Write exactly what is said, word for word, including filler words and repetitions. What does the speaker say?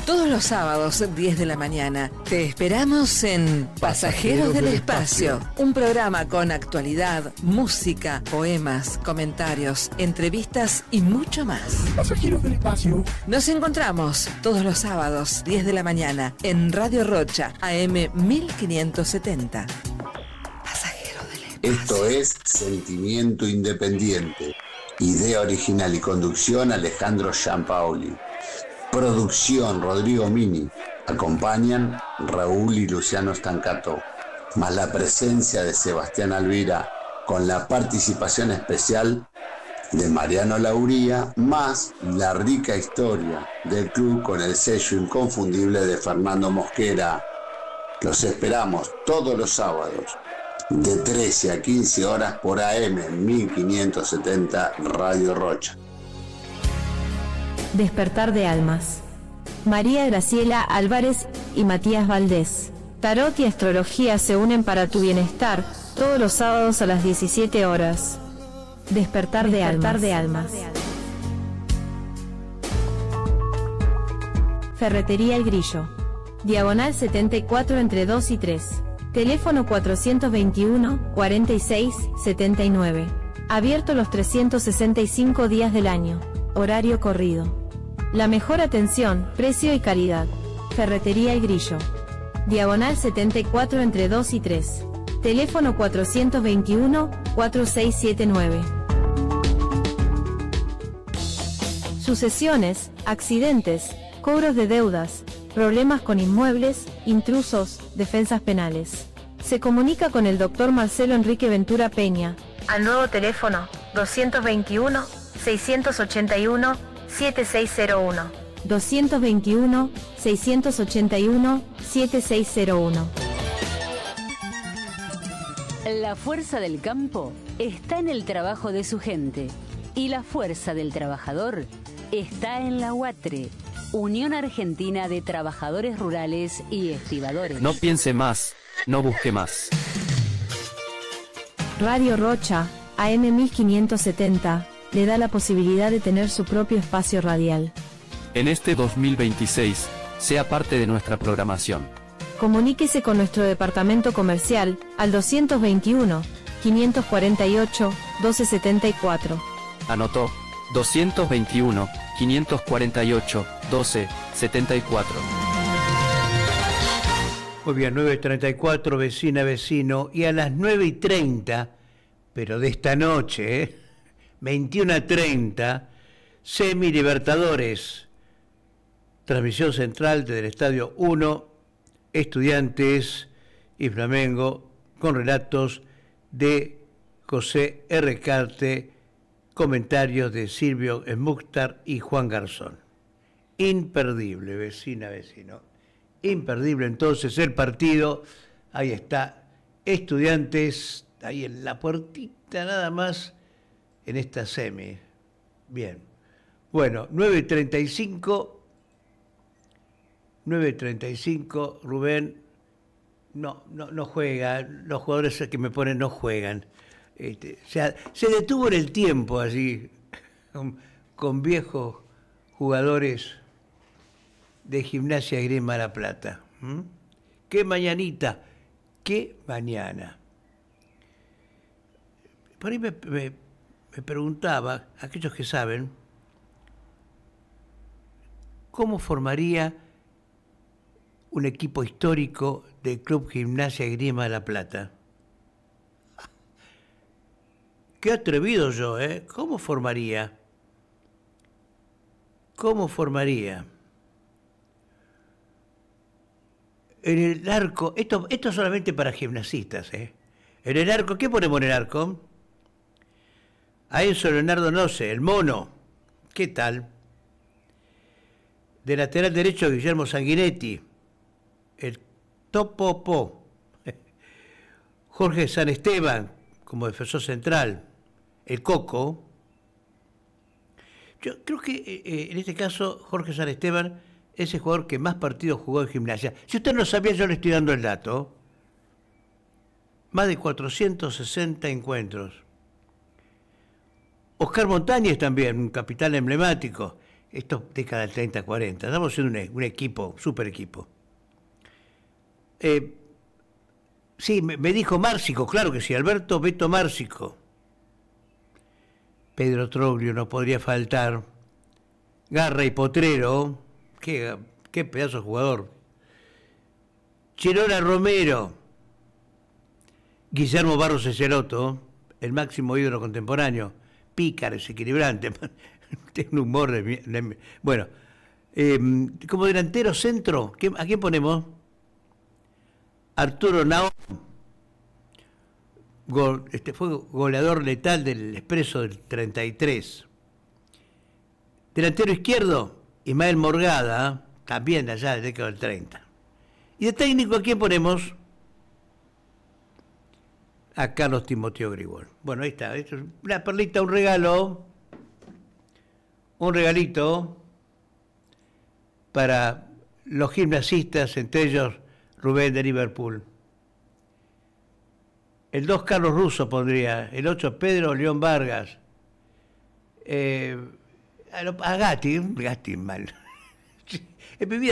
Todos los sábados, diez de la mañana, te esperamos en Pasajeros del Espacio, un programa con actualidad, música, poemas, comentarios, entrevistas y mucho más. Pasajeros del Espacio. Nos encontramos todos los sábados, diez de la mañana, en Radio Rocha, A M mil quinientos setenta. Pasajeros del Espacio. Esto es Sentimiento Independiente. Idea original y conducción Alejandro Giampaoli. Producción Rodrigo Mini. Acompañan Raúl y Luciano Stancato, más la presencia de Sebastián Alvira, con la participación especial de Mariano Lauría, más la rica historia del club con el sello inconfundible de Fernando Mosquera. Los esperamos todos los sábados de trece a quince horas por A M mil quinientos setenta Radio Rocha. Despertar de almas. María Graciela Álvarez y Matías Valdés. Tarot y astrología se unen para tu bienestar, todos los sábados a las diecisiete horas. Despertar de almas. de almas. Ferretería El Grillo. Diagonal setenta y cuatro entre dos y tres. Teléfono cuatrocientos veintiuno, cuarenta y seis, setenta y nueve. Abierto los trescientos sesenta y cinco días del año. Horario corrido. La mejor atención, precio y calidad. Ferretería El Grillo. Diagonal setenta y cuatro entre dos y tres. Teléfono cuatrocientos veintiuno, cuarenta y seis setenta y nueve. Sucesiones, accidentes, cobros de deudas, problemas con inmuebles, intrusos, defensas penales. Se comunica con el doctor Marcelo Enrique Ventura Peña. Al nuevo teléfono doscientos veintiuno, seiscientos ochenta y uno, setenta y seis cero uno. doscientos veintiuno, seiscientos ochenta y uno, setenta y seis cero uno. La fuerza del campo está en el trabajo de su gente y la fuerza del trabajador está en la UATRE, Unión Argentina de Trabajadores Rurales y Estibadores. No piense más, no busque más. Radio Rocha, A M mil quinientos setenta, le da la posibilidad de tener su propio espacio radial. En este dos mil veintiséis, sea parte de nuestra programación. Comuníquese con nuestro departamento comercial al doscientos veintiuno, quinientos cuarenta y ocho, doce setenta y cuatro. Anotó, doscientos veintiuno, quinientos cuarenta y ocho, doce setenta y cuatro. Muy bien, nueve treinta y cuatro, vecina, vecino, y a las nueve y treinta, pero de esta noche, ¿eh? veintiuno a treinta, Semi Libertadores, transmisión central desde el Estadio uno, Estudiantes y Flamengo, con relatos de José R. Carte, comentarios de Silvio Smuchtar y Juan Garzón. Imperdible, vecina, vecino. Imperdible entonces el partido. Ahí está, Estudiantes, ahí en la puertita nada más, en esta semi. Bien. Bueno, nueve treinta y cinco. nueve treinta y cinco, Rubén. No, no, no juega. Los jugadores que me ponen no juegan. Este, o sea, se detuvo en el tiempo así, con, con viejos jugadores de Gimnasia y Esgrima La Plata. ¿Mm? ¡Qué mañanita! ¡Qué mañana! Por ahí me, me, me preguntaba, aquellos que saben, ¿cómo formaría un equipo histórico del Club Gimnasia y Esgrima La Plata? Qué atrevido yo, ¿eh? ¿Cómo formaría? ¿Cómo formaría? En el arco, esto, esto solamente para gimnasistas, ¿eh? En el arco, ¿qué ponemos en el arco? A Enzo Leonardo Noce, el mono. ¿Qué tal? De lateral derecho, Guillermo Sanguinetti, el Topopo. Jorge San Esteban, como defensor central, el Coco. Yo creo que eh, en este caso Jorge San Esteban es el jugador que más partidos jugó en Gimnasia. Si usted no sabía, yo le estoy dando el dato. Más de cuatrocientos sesenta encuentros. Oscar Montañez también, un capitán emblemático. esto década del treinta, cuarenta, estamos siendo un, un equipo, super equipo. Eh, sí, me, me dijo Márcico, claro que sí, Alberto Beto Márcico. Pedro Troglio no podría faltar. Garra y Potrero, qué, qué pedazo de jugador. Chirona Romero. Guillermo Barros Ceseroto, el máximo ídolo contemporáneo. Pícaro, desequilibrante. Tiene un humor de... de bueno, eh, como delantero centro, ¿a quién ponemos? Arturo Naón. Gol, este fue goleador letal del Expreso del treinta y tres. Delantero izquierdo, Ismael Morgada, también de allá del década del treinta. Y de técnico, ¿a quién ponemos? A Carlos Timoteo Grigol. Bueno, ahí está. Esto es una perlita, un regalo. Un regalito para los gimnasistas, entre ellos Rubén de Liverpool. El dos Carlos Russo pondría. El ocho Pedro León Vargas. Eh, a Gatti, Gatti mal. En mi vida